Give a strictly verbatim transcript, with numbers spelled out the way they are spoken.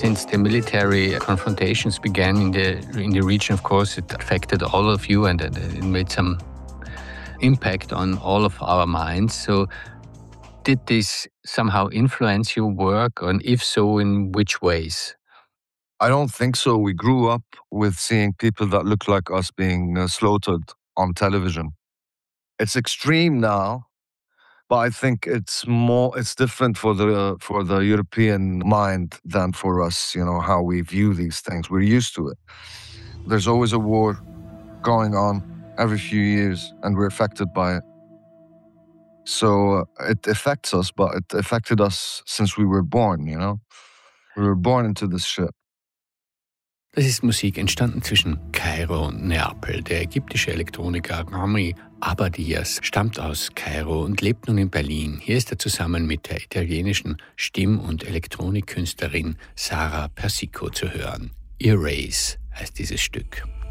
Since the military confrontations began in the in the region, of course, it affected all of you and it made some impact on all of our minds. So did this somehow influence your work, and if so, in which ways? I don't think so. We grew up with seeing people that look like us being uh, slaughtered on television. It's extreme now, but I think it's more, it's different for the for the European mind than for us, you know, how we view these things. We're used to it. There's always a war going on every few years, and we're affected by it. So uh, it affects us, but it affected us since we were born, you know? We were born into this shit. Das ist Musik entstanden zwischen Kairo und Neapel. Der ägyptische Elektroniker Rami Abadias stammt aus Kairo und lebt nun in Berlin. Hier ist er zusammen mit der italienischen Stimm- und Elektronikkünstlerin Sara Persico zu hören. Erase heißt dieses Stück.